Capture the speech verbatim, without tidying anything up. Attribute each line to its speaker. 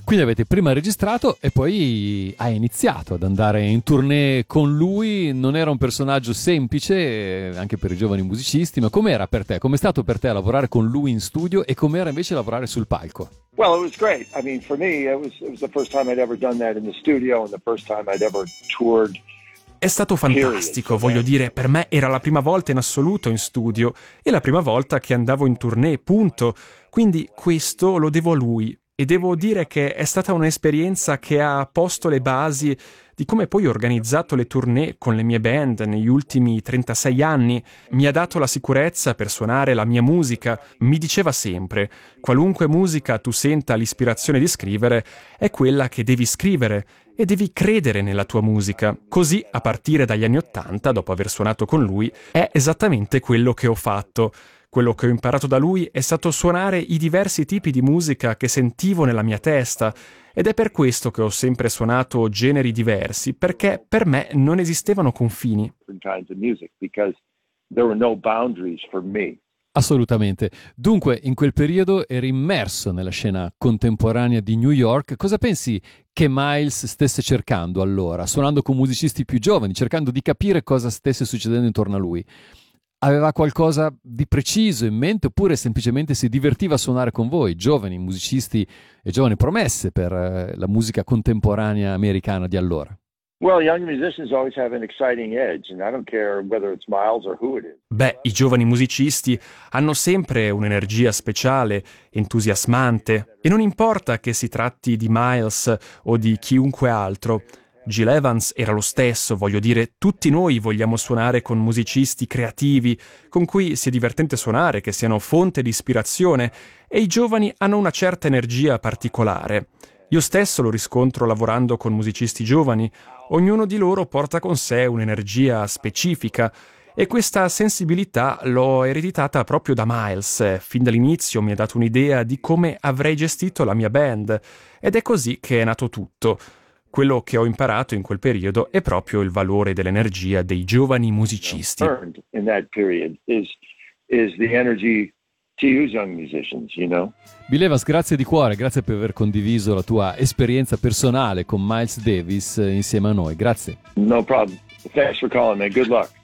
Speaker 1: Quindi avete prima registrato e poi hai iniziato ad andare in tournée con lui. Non era un personaggio semplice, anche per i giovani musicisti, ma com'era per te? Com'è stato per te lavorare con lui in studio e com'era invece lavorare sul palco?
Speaker 2: Well, it was great. I mean, for me, it was, it was the first time I'd ever done that in the studio and the first time I'd ever toured.
Speaker 3: È stato fantastico, voglio dire, per me era la prima volta in assoluto in studio e la prima volta che andavo in tournée, punto. Quindi questo lo devo a lui. E devo dire che è stata un'esperienza che ha posto le basi di come poi ho organizzato le tournée con le mie band negli ultimi trentasei anni. Mi ha dato la sicurezza per suonare la mia musica. Mi diceva sempre, qualunque musica tu senta l'ispirazione di scrivere è quella che devi scrivere e devi credere nella tua musica. Così, a partire dagli anni Ottanta, dopo aver suonato con lui, è esattamente quello che ho fatto. Quello che ho imparato da lui è stato suonare i diversi tipi di musica che sentivo nella mia testa ed è per questo che ho sempre suonato generi diversi, perché per me non esistevano confini.
Speaker 1: Assolutamente. Dunque, in quel periodo eri immerso nella scena contemporanea di New York. Cosa pensi che Miles stesse cercando allora, suonando con musicisti più giovani, cercando di capire cosa stesse succedendo intorno a lui? Aveva qualcosa di preciso in mente oppure semplicemente si divertiva a suonare con voi, giovani musicisti e giovani promesse per eh, la musica contemporanea americana di allora?
Speaker 2: Well, young musicians always have an exciting edge, and I don't care whether it's Miles or who it is.
Speaker 3: Beh, i giovani musicisti hanno sempre un'energia speciale, entusiasmante, e non importa che si tratti di Miles o di chiunque altro. Gil Evans era lo stesso, voglio dire, tutti noi vogliamo suonare con musicisti creativi, con cui sia divertente suonare, che siano fonte di ispirazione, e i giovani hanno una certa energia particolare. Io stesso lo riscontro lavorando con musicisti giovani, ognuno di loro porta con sé un'energia specifica, e questa sensibilità l'ho ereditata proprio da Miles. Fin dall'inizio mi ha dato un'idea di come avrei gestito la mia band, ed è così che è nato tutto. Quello che ho imparato in quel periodo è proprio il valore dell'energia dei giovani musicisti.
Speaker 2: In that period is is the energy to use young musicians, you know.
Speaker 1: Bill Evans, grazie di cuore, grazie per aver condiviso la tua esperienza personale con Miles Davis insieme a noi. Grazie.
Speaker 2: No problem. Thanks for calling me. Good luck.